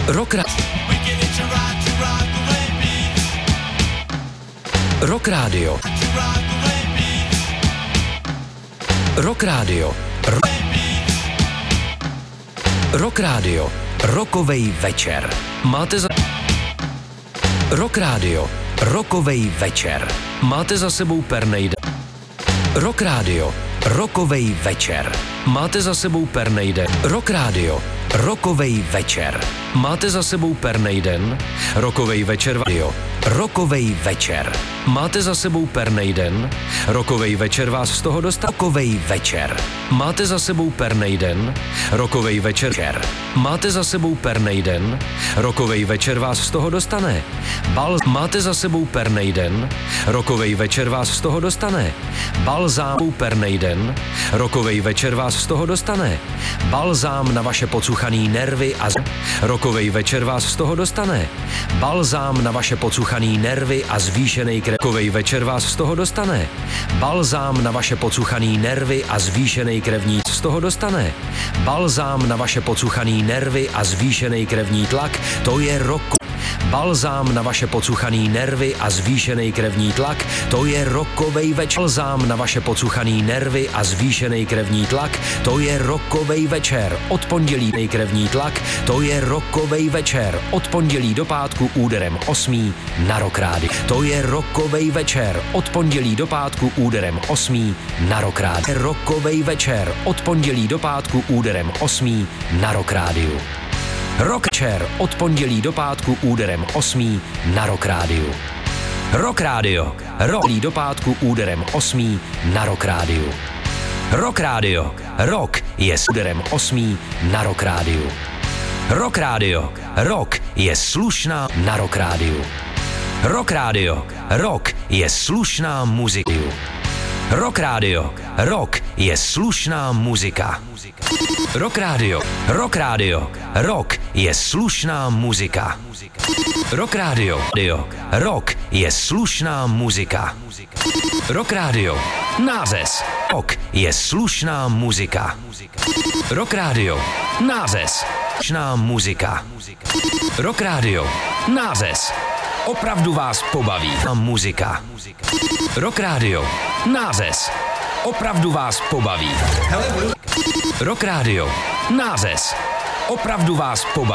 Rock Radio. Rock Radio. Rock Radio. Rokovej večer. Máte za... Rock Radio. Rokovej večer. Máte za sebou Pernejden. Rock Radio. Rokovej večer. Máte za sebou Pernejden. Rock Radio. Rokovej večer. Máte za sebou Pernejden. Rokovej večer. Rokovej večer. Máte za sebou Pernejden. Rokovej večer vás z toho dostane. Rokovej večer. Máte za sebou Pernejden. Rokovej večer. Máte za sebou Pernejden. Rokovej večer vás z toho dostane. Máte za sebou Pernejden. Rokovej večer vás z toho dostane. Balzám Pernejden. Rokovej večer vás z toho dostane. Balzám na vaše pocuchaný nervy a rokovej večer vás z toho dostane. Balzám na vaše pocuchaný nervy a zvýšenej krev. Rokovej večer vás z toho dostane. Balzám na vaše pocuchaný nervy a zvýšenej krevní z toho dostane. Balzám na vaše pocuchaný nervy a zvýšenej krevní tlak, to je Balzám na vaše pocuchaný nervy a zvýšený krevní tlak, to je rokovej večer. Balzám na vaše pocuchaný nervy a zvýšený krevní tlak, to je rokovej večer. Od pondělí krevní tlak, to je rokovej večer. Od pondělí do pátku úderem 8 na Rock Radio. To je rokovej večer. Od pondělí do pátku úderem 8 na Rock Radio. Rokovej večer. Od pondělí do pátku úderem 8 na Rock Radio. Rock večer od pondělí do pátku úderem 8 na Rock Radio. Rock Radio. Rock do pátku úderem 8 na Rock Radio. Rock Radio. Rock je s úderem 8 na Rock Radio. Rock Radio. Rock je slušná na Rock Radio. Rock Radio. Rock je slušná muzika. Rock Radio. Rock je slušná muzika. Rock Radio. Rock Radio. Rock je slušná muzika. Rock Radio. Rock je slušná muzika. Rock Radio. Nářez. Rock je slušná muzika. Rock Radio. Nářez. Slušná muzika. Rock Radio. Nářez. Opravdu vás pobaví muzika. Rock Radio. Nářez. Opravdu vás pobaví. Rock Radio. Nářez. Opravdu vás pobaví.